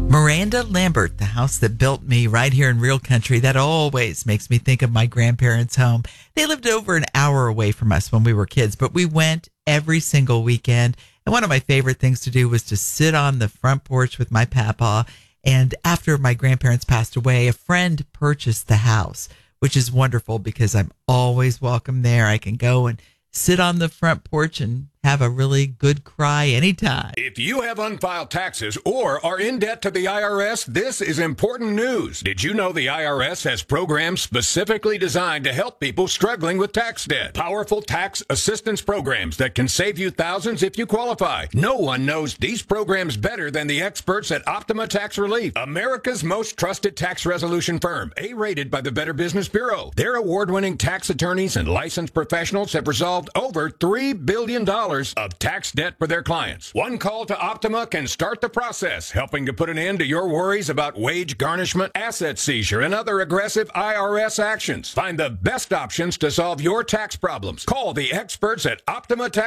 Miranda Lambert, the house that built me right here in Real Country, that always makes me think of my grandparents' home. They lived over an hour away from us when we were kids, but we went every single weekend. And one of my favorite things to do was to sit on the front porch with my papa. And after my grandparents passed away, a friend purchased the house, which is wonderful because I'm always welcome there. I can go and sit on the front porch and have a really good cry anytime. If you have unfiled taxes or are in debt to the IRS, this is important news. Did you know the IRS has programs specifically designed to help people struggling with tax debt? Powerful tax assistance programs that can save you thousands if you qualify. No one knows these programs better than the experts at Optima Tax Relief, America's most trusted tax resolution firm, A-rated by the Better Business Bureau. Their award-winning tax attorneys and licensed professionals have resolved over $3 billion of tax debt for their clients. One call to Optima can start the process, helping to put an end to your worries about wage garnishment, asset seizure, and other aggressive IRS actions. Find the best options to solve your tax problems. Call the experts at Optima Tax